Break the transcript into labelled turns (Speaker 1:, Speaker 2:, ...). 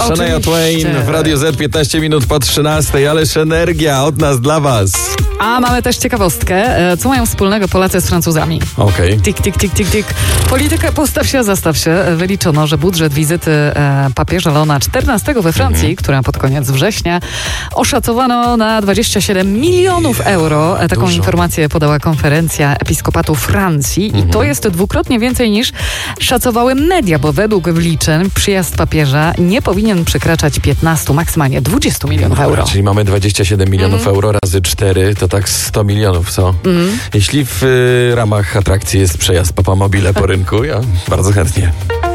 Speaker 1: Shania Twain w Radio Z 15 minut po 13, ależ energia od nas dla was.
Speaker 2: A mamy też ciekawostkę. Co mają wspólnego Polacy z Francuzami?
Speaker 1: Okej.
Speaker 2: Tik, tik, tik, tik, tik. Politykę postaw się, zastaw się. Wyliczono, że budżet wizyty papieża Leona XIV we Francji, która pod koniec września oszacowano na 27 milionów euro. Taką
Speaker 1: Dużo.
Speaker 2: informację podała konferencja episkopatu Francji i to jest dwukrotnie więcej niż szacowały media, bo według wliczeń przyjazd papieża nie powinien przekraczać 15, maksymalnie 20 milionów euro.
Speaker 1: Czyli mamy 27 milionów euro razy 4, to tak 100 milionów, co? Jeśli w ramach atrakcji jest przejazd Papamobile po rynku, ja bardzo chętnie.